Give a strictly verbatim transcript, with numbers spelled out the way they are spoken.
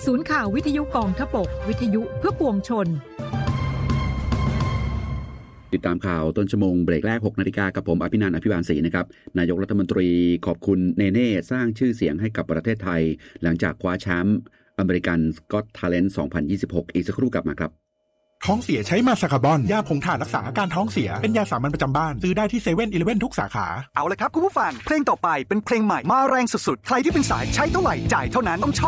ศูนย์ข่าววิทยุกองทพบกวิทยุเพื่อปวงชนติดตามข่าวต้นชั่วโมงเบรกแรก หกนาฬิกากับผมอภินันท์อภิบาลศรีนะครับนายกรัฐมนตรีขอบคุณเนเน่สร้างชื่อเสียงให้กับประเทศไทยหลังจากคว้าแชมป์อเมริกันก็อต Talent สองพันยี่สิบหกอีกสักครู่กลับมาครับท้องเสียใช้มาซาคาบอนยาผงถ่านรักษาอาการท้องเสียเป็นยาสามัญประจำบ้านซื้อได้ที่เซเว่นอีเลฟเว่นทุกสาขาเอาเลยครับคุณผู้ฟังเพลงต่อไปเป็นเพลงใหม่มาแรงสุดๆใครที่เป็นสายใช้เท่าไหร่จ่ายเท่านั้นต้องชอบ